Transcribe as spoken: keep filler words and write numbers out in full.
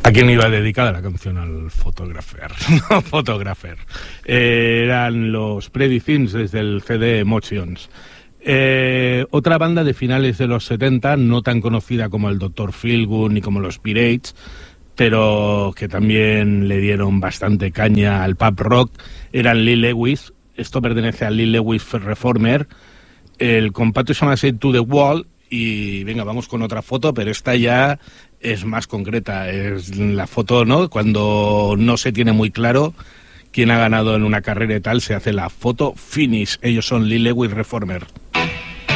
¿A quién iba dedicada la canción? Al Photographer. No, Photographer. Eh, eran los Pretty Things desde el C D Emotions. Eh, otra banda de finales de los setenta, no tan conocida como el doctor Feelgood ni como los Pirates, pero que también le dieron bastante caña al pop rock, eran Lee Lewis. Esto pertenece a Lee Lewis Reformer. El compacto se llama Say to the Wall. Y venga, vamos con otra foto, pero esta ya es más concreta. Es la foto, ¿no? Cuando no se tiene muy claro quién ha ganado en una carrera y tal, se hace la foto finish. Ellos son Lee Lewis Reformer.